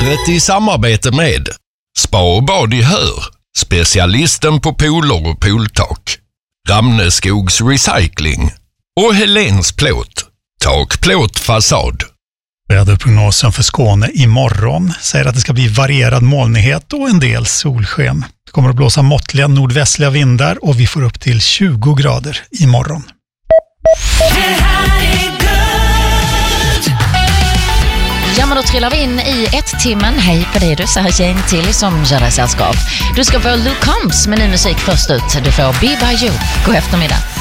Vädret i samarbete med Spa och bad i Hör, specialisten på pooler och pooltak, Ramneskogs Recycling och Helens Plåt, tak, plåt, fasad. Väderprognosen för Skåne imorgon säger att det ska bli varierad molnighet och en del solsken. Det kommer att blåsa måttliga nordvästliga vindar och vi får upp till 20 grader imorgon. Ja, men då trillar vi in i 1-timmen. Hej på dig, du säger Jane Tilly som gör dig sällskap. Du ska få Luke Combs med ny musik först ut. Du får Be By You. God eftermiddag.